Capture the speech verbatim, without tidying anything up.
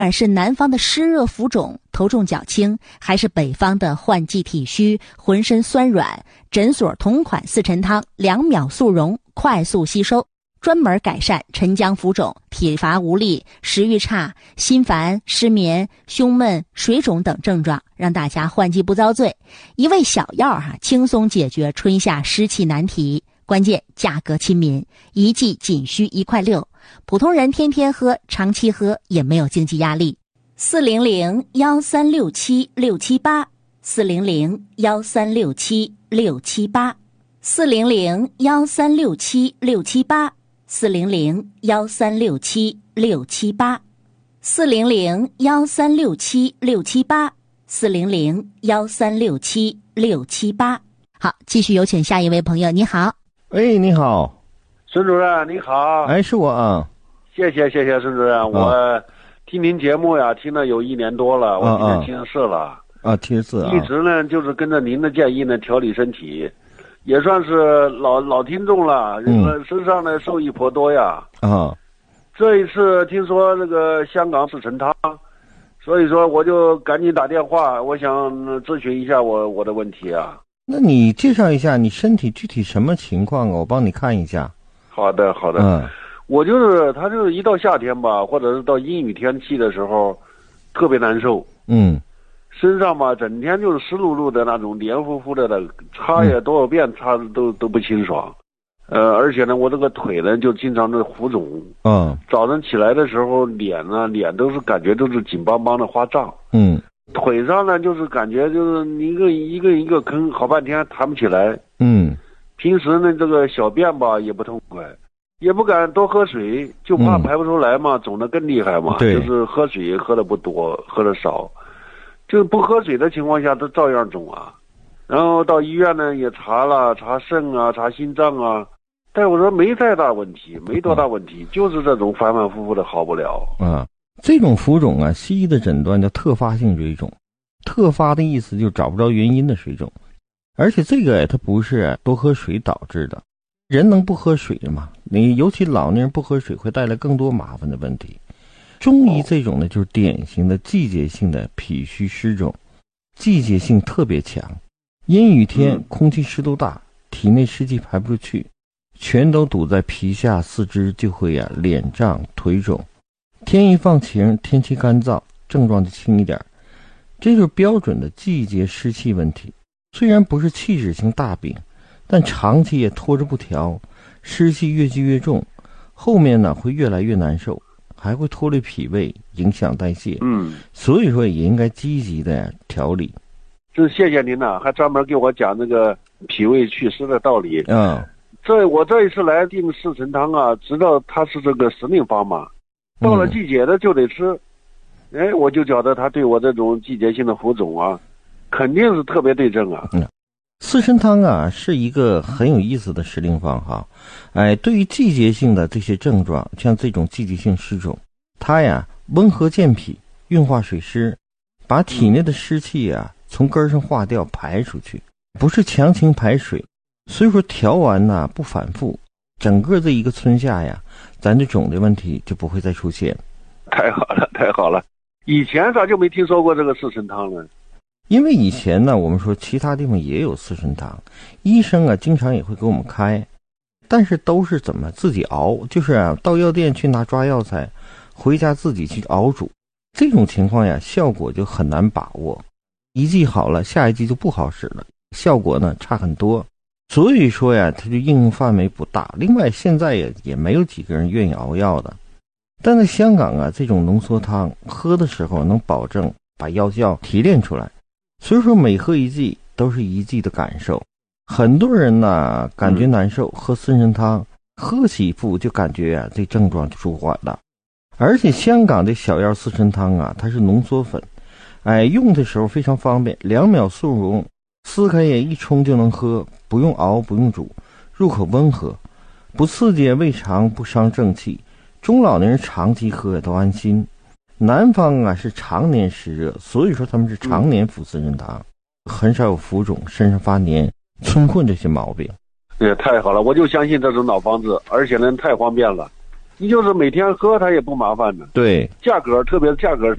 而是南方的湿热浮肿，头重脚轻，还是北方的换季体虚，浑身酸软？诊所同款四陈汤，两秒速溶，快速吸收，专门改善沉僵浮肿、体乏无力、食欲差、心烦、失眠、胸闷、水肿等症状，让大家换季不遭罪。一味小药哈、啊，轻松解决春夏湿气难题。关键价格亲民，一剂仅需一块六，普通人天天喝、长期喝也没有经济压力。四零零幺三六七六七八，四零零幺三六七六七八，四零零幺三六七六七八，四零零幺三六七六七八，四零零幺三六七六七八，四零零幺三六七六七八。好，继续有请下一位朋友。你好。 哎，你好， 孙主任，你好。 哎，是我啊。 谢谢谢谢孙主任，啊、我听您节目呀，听了有一年多了，我今年七十四了。 啊，七十四啊。 一直呢就是跟着您的建议呢调理身体，也算是老老听众了，嗯、身上呢受益颇多呀。 啊。 这一次听说这个香港四陈汤，所以说我就赶紧打电话，我想咨询一下我我的问题啊。 那你介绍一下你身体具体什么情况啊？我帮你看一下。 好的好的。嗯，我就是他就是一到夏天吧，或者是到阴雨天气的时候，特别难受。 嗯， 身上吧整天就是湿漉漉的那种，黏糊糊的的，擦也多少遍擦都都不清爽。呃，而且呢，我这个腿呢就经常的浮肿。 嗯， 早晨起来的时候，脸呢脸都是感觉都是紧邦邦的发胀。 嗯。 腿上呢，就是感觉就是一个一个一个坑，好半天弹不起来。 嗯， 平时呢，这个小便吧也不痛快，也不敢多喝水，就怕排不出来嘛，嗯、肿得更厉害嘛。 对， 就是喝水喝的不多，喝的少，就是不喝水的情况下都照样肿啊。然后到医院呢也查了，查肾啊，查心脏啊，但我说没太大问题，没多大问题，嗯、就是这种反反复复的好不了。 啊。这种浮肿啊，西医的诊断叫特发性水肿。特发的意思就找不着原因的水肿，而且这个它不是多喝水导致的。人能不喝水吗？你尤其老年人不喝水会带来更多麻烦的问题。中医这种呢，就是典型的季节性的脾虚湿肿，季节性特别强。阴雨天空气湿度大，体内湿气排不出去，全都堵在皮下四肢，就会啊脸胀腿肿。天一放晴，天气干燥，症状就轻一点。这就是标准的季节湿气问题。虽然不是器质性大病，但长期也拖着不调，湿气越积越重，后面呢会越来越难受，还会拖累脾胃，影响代谢。 嗯， 所以说也应该积极的调理。 这谢谢您了，还专门给我讲那个脾胃祛湿的道理。 嗯， 这我这一次来订四陈汤啊，知道它是这个时令方嘛。到了季节的就得吃，嗯、哎，我就觉得他对我这种季节性的浮肿啊，肯定是特别对症啊。 嗯，四陈汤啊是一个很有意思的时令方哈，哎，对于季节性的这些症状，像这种季节性湿肿，它呀温和健脾，运化水湿，把体内的湿气啊从根上化掉排出去，不是强行排水。所以说调完呢不反复，整个这一个春夏呀，咱这肿的问题就不会再出现。 太好了，太好了！以前咋就没听说过这个四陈汤呢？ 因为以前呢，我们说其他地方也有四陈汤，医生啊经常也会给我们开，但是都是怎么自己熬，就是啊到药店去拿抓药材，回家自己去熬煮。这种情况呀，效果就很难把握，一剂好了，下一剂就不好使了，效果呢差很多。所以说呀，它就应用范围不大。另外，现在也也没有几个人愿意熬药的。但在香港啊，这种浓缩汤喝的时候能保证把药效提炼出来，所以说每喝一剂都是一剂的感受。很多人呢感觉难受，喝四陈汤喝几副就感觉啊这症状就舒缓了。而且香港的小药四陈汤啊，它是浓缩粉，哎，用的时候非常方便，两秒速溶，撕开也一冲就能喝，不用熬不用煮，入口温和，不刺激胃肠，不伤正气。中老年人长期喝都安心。南方啊是常年湿热，所以说他们是常年服四陈汤，很少有浮肿、身上发黏、春困这些毛病。 也太好了，我就相信这种老方子，而且呢太方便了。 你就是每天喝它也不麻烦的。 对， 价格特别价格